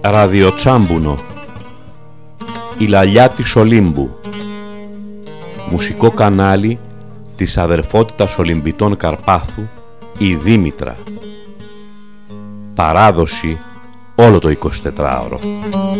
Ραδιοτσάμπουνο. Η λαλιά της Ολύμπου. Μουσικό κανάλι της Αδερφότητας Ολυμπιτών Καρπάθου, η Δήμητρα. Παράδοση όλο το 24ωρο.